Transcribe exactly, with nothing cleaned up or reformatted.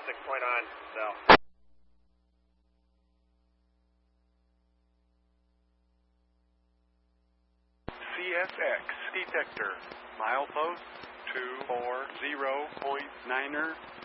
six point on, so. C S X detector, milepost two four zero point niner